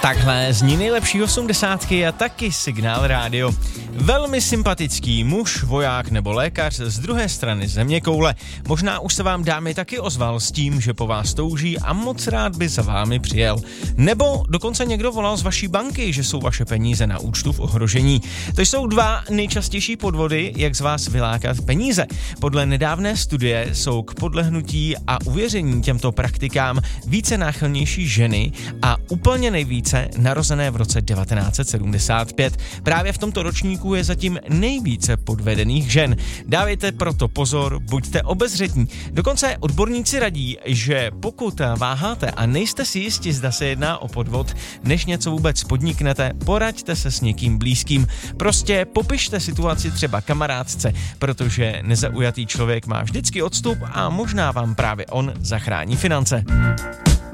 Takhle zní nejlepší 80 a taky Signál rádio. Velmi sympatický muž, voják nebo lékař z druhé strany zeměkoule. Možná už se vám dámy taky ozval s tím, že po vás touží a moc rád by za vámi přijel. Nebo dokonce někdo volal z vaší banky, že jsou vaše peníze na účtu v ohrožení. To jsou dva nejčastější podvody, jak z vás vylákat peníze. Podle nedávné studie jsou k podlehnutí a uvěření těmto praktikám více náchylnější ženy a úplně nejvíce narozené v roce 1975. Právě v tomto ročníku je zatím nejvíce podvedených žen. Dávejte proto pozor, buďte obezřetní. Dokonce odborníci radí, že pokud váháte a nejste si jisti, zda se jedná o podvod, než něco vůbec podniknete, poraďte se s někým blízkým. Prostě popište situaci třeba kamarádce, protože nezaujatý člověk má vždycky odstup a možná vám právě on zachrání finance.